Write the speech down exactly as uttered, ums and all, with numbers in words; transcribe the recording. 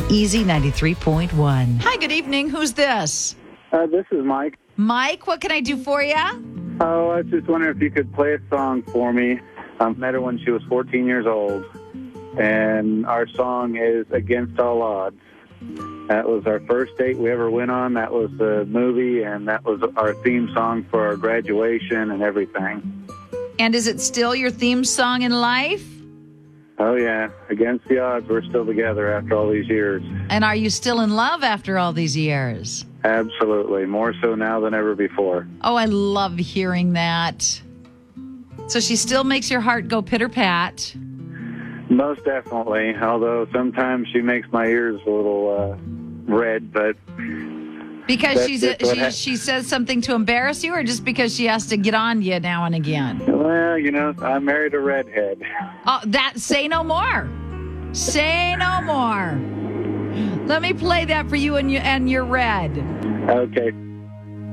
Easy ninety-three point one. Hi, good evening. Who's this? Uh, this is Mike. Mike, what can I do for you? Oh, I was just wondering if you could play a song for me. I met her when she was fourteen years old, and our song is Against All Odds. That was our first date we ever went on. That was the movie, and that was our theme song for our graduation and everything. And is it still your theme song in life? Oh, yeah. Against the odds, we're still together after all these years. And are you still in love after all these years? Absolutely. More so now than ever before. Oh, I love hearing that. So she still makes your heart go pitter-pat. Most definitely. Although sometimes she makes my ears a little uh, red, but... Because she's a, she, ha- she says something to embarrass you, or just because she has to get on you now and again? Well, you know, I married a redhead. Oh, that, say no more. Say no more. Let me play that for you and, you, and your red. Okay.